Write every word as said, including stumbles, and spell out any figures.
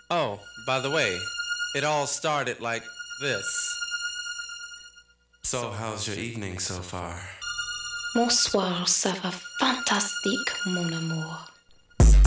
Oh, by the way, it all started like this. So, how's your evening so far? Mon soir, ça va fantastique, mon amour.